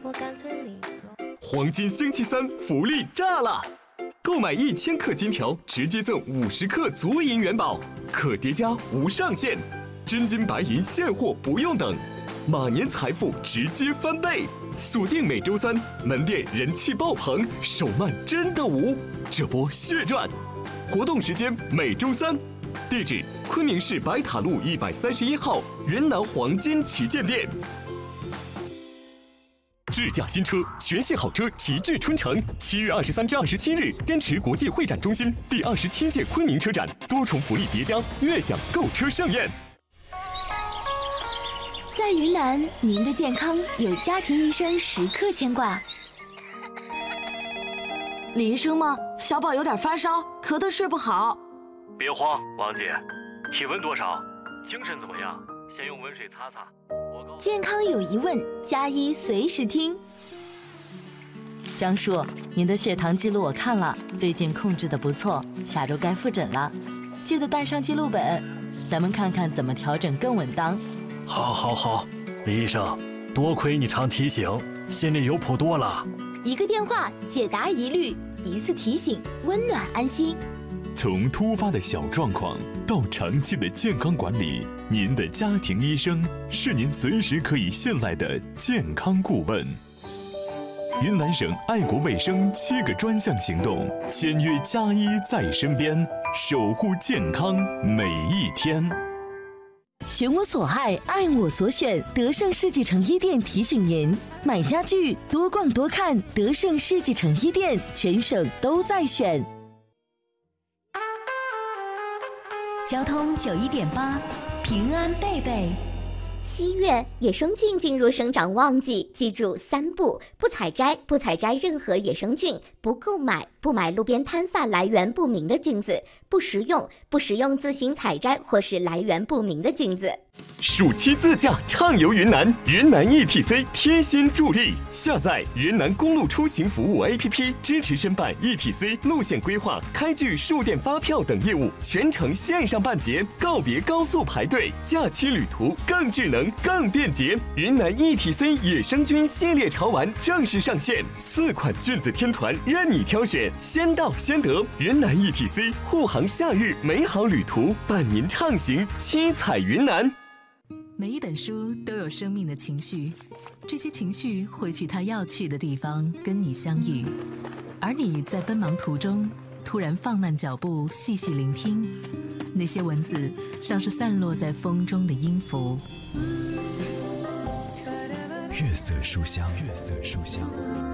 黄金星期三福利炸了！购买1000克金条，直接赠50克足银元宝，可叠加无上限，真金白银现货不用等，马年财富直接翻倍！锁定每周三，门店人气爆棚，手慢真的无，这波血赚！活动时间每周三，地址昆明市白塔路131号云南黄金旗舰店。智驾新车，全系好车齐聚春城。7月23至27日，滇池国际会展中心第27届昆明车展，多重福利叠加，悦享购车盛宴。 在云南，您的健康有家庭医生时刻牵挂。 李医生吗？小宝有点发烧，咳得睡不好。 别慌，王姐，体温多少？精神怎么样？先用温水擦擦。 健康有疑问，加医随时听。 张叔，您的血糖记录我看了，最近控制得不错，下周该复诊了，记得带上记录本，咱们看看怎么调整更稳当。 好，李医生，多亏你常提醒，心里有谱多了。 一个电话解答疑虑，一次提醒温暖安心。 从突发的小状况到长期的健康管理，您的家庭医生是您随时可以信赖的健康顾问。云南省爱国卫生7个专项行动，签约家医在身边，守护健康每一天。 选我所爱，爱我所选。德胜世纪城一店提醒您：买家具多逛多看，德胜世纪城一店，全省都在选。 交通91.8，平安贝贝。 7月，野生菌进入生长旺季，记住3不：不采摘任何野生菌；不购买，不买路边摊贩来源不明的菌子；不食用自行采摘或是来源不明的菌子。 暑期自驾畅游云南，云南 ETC 贴心助力。下载云南公路出行服务 APP， 支持申办 ETC 路线规划、开具数电发票等业务，全程线上办结，告别高速排队，假期旅途更智能、更便捷。云南 ETC 野生菌系列潮玩正式上线，4款菌子天团任你挑选，先到先得。云南 ETC 护航夏日美好旅途，伴您畅行七彩云南。 每一本书都有生命的情绪，这些情绪会去它要去的地方跟你相遇，而你在奔忙途中突然放慢脚步，细细聆听，那些文字像是散落在风中的音符。 月色书香，月色书香。